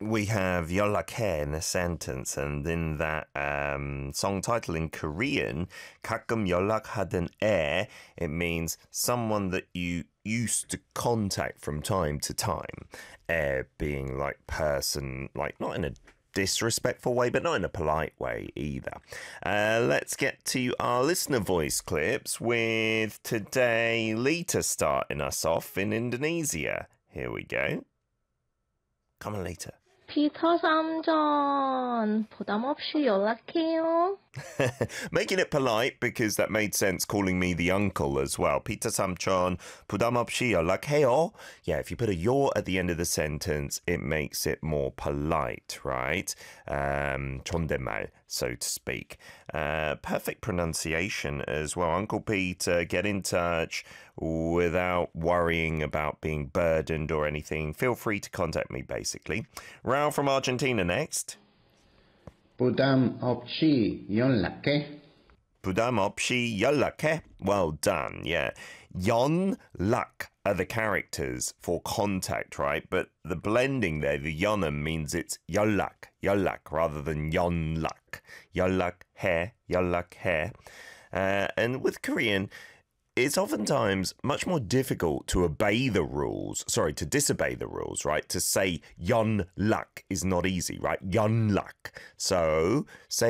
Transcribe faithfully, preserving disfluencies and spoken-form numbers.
we have 연락해 in a sentence, and in that um, song title in Korean, 가끔 연락하던 애, it means someone that you used to contact from time to time. 애 being like person, like not in a disrespectful way, but not in a polite way either. Uh, let's get to our listener voice clips with today Lita starting us off in Indonesia. Here we go. Come on, Lita. 피터 삼촌, 부담 없이 연락해요. Making it polite because that made sense calling me the uncle as well. Peter Samchon, 부담 없이 연락해요. Yeah, if you put a 요 at the end of the sentence, it makes it more polite, right? Um, 존댓말, so to speak. Uh, perfect pronunciation as well. Uncle Peter, get in touch without worrying about being burdened or anything. Feel free to contact me, basically. Raul from Argentina next. 부담 없이 연락해. 부담 없이 연락해. Well done, yeah. 연락 are the characters for contact, right? But the blending there, the 연음 means it's 연락, 연락, rather than 연락. 연락해, 연락해. Uh, and with Korean, it's oftentimes much more difficult to obey the rules, sorry, to disobey the rules, right? To say 연락 is not easy, right? 연락. So, say